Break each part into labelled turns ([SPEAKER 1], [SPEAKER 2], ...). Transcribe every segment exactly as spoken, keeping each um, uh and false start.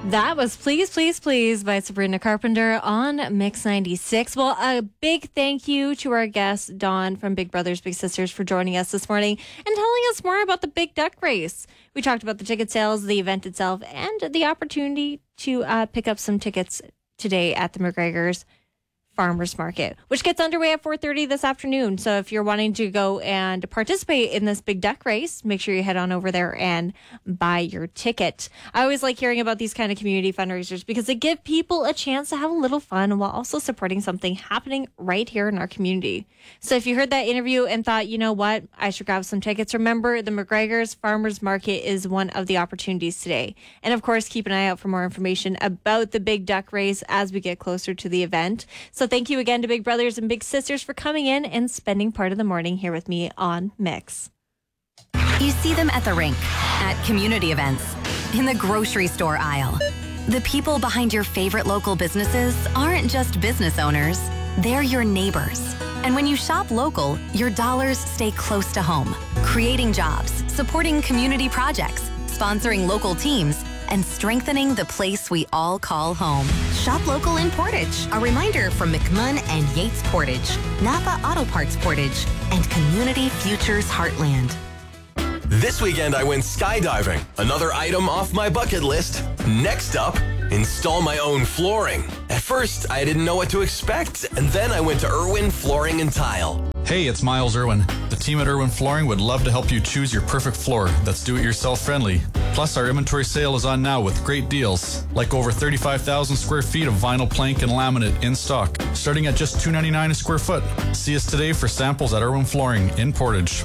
[SPEAKER 1] That was Please, Please, Please by Sabrina Carpenter on Mix ninety-six. Well, a big thank you to our guest, Dawn from Big Brothers Big Sisters, for joining us this morning and telling us more about the Big Duck Race. We talked about the ticket sales, the event itself, and the opportunity to uh, pick up some tickets today at the McGregor's Farmers Market, which gets underway at four thirty this afternoon. So if you're wanting to go and participate in this Big Duck Race, make sure you head on over there and buy your ticket. I always like hearing about these kind of community fundraisers because they give people a chance to have a little fun while also supporting something happening right here in our community. So if you heard that interview and thought, you know what, I should grab some tickets, remember the McGregor's Farmers Market is one of the opportunities today. And of course, keep an eye out for more information about the Big Duck Race as we get closer to the event. So thank you again to Big Brothers and Big Sisters for coming in and spending part of the morning here with me on Mix.
[SPEAKER 2] You see them at the rink, at community events, in the grocery store aisle. The people behind your favorite local businesses aren't just business owners, they're your neighbors. And when you shop local, your dollars stay close to home, creating jobs, supporting community projects, sponsoring local teams, and strengthening the place we all call home.
[SPEAKER 3] Shop local in Portage. A reminder from McMunn and Yates Portage, Napa Auto Parts Portage, and Community Futures Heartland.
[SPEAKER 4] This weekend I went skydiving, another item off my bucket list. Next up, install my own flooring. At first, I didn't know what to expect, and then I went to Irwin Flooring and Tile.
[SPEAKER 5] Hey, it's Miles Irwin. The team at Irwin Flooring would love to help you choose your perfect floor that's do-it-yourself friendly. Plus, our inventory sale is on now with great deals, like over thirty-five thousand square feet of vinyl plank and laminate in stock, starting at just two dollars and ninety-nine cents a square foot. See us today for samples at Irwin Flooring in Portage.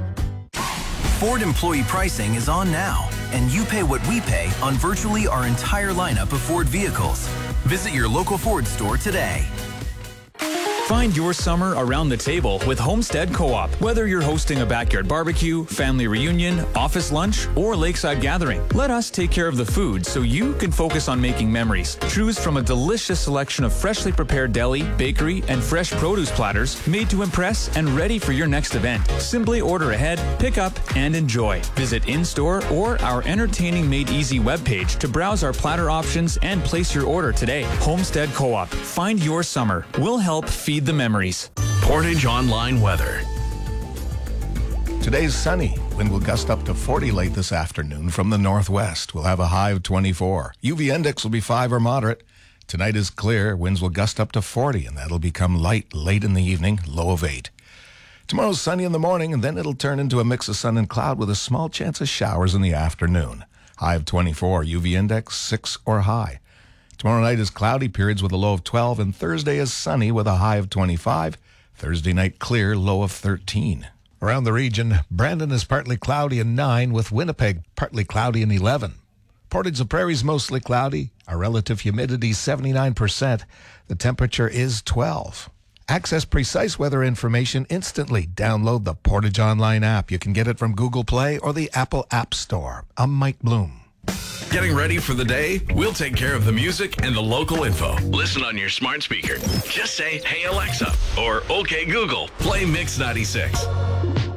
[SPEAKER 6] Ford employee pricing is on now, and you pay what we pay on virtually our entire lineup of Ford vehicles. Visit your local Ford store today.
[SPEAKER 7] Find your summer around the table with Homestead Co-op. Whether you're hosting a backyard barbecue, family reunion, office lunch, or lakeside gathering, let us take care of the food so you can focus on making memories. Choose from a delicious selection of freshly prepared deli, bakery, and fresh produce platters made to impress and ready for your next event. Simply order ahead, pick up, and enjoy. Visit in-store or our entertaining Made Easy webpage to browse our platter options and place your order today. Homestead Co-op. Find your summer. We'll help feed the memories.
[SPEAKER 4] Portage Online Weather.
[SPEAKER 8] Today's sunny. Wind will gust up to forty late this afternoon from the northwest. We'll have a high of twenty-four. U V index will be five or moderate. Tonight is clear. Winds will gust up to forty, and that'll become light late in the evening, low of eight. Tomorrow's sunny in the morning, and then it'll turn into a mix of sun and cloud with a small chance of showers in the afternoon. High of twenty-four. U V index six or high. Tomorrow night is cloudy periods with a low of twelve, and Thursday is sunny with a high of twenty-five. Thursday night clear, low of thirteen. Around the region, Brandon is partly cloudy and nine, with Winnipeg partly cloudy and eleven. Portage the Prairie's mostly cloudy. Our relative humidity seventy-nine percent. The temperature is twelve. Access precise weather information instantly. Download the Portage Online app. You can get it from Google Play or the Apple App Store. I'm Mike Bloom.
[SPEAKER 4] Getting ready for the day? We'll take care of the music and the local info. Listen on your smart speaker. Just say, "Hey Alexa," or "Okay Google, play Mix ninety-six."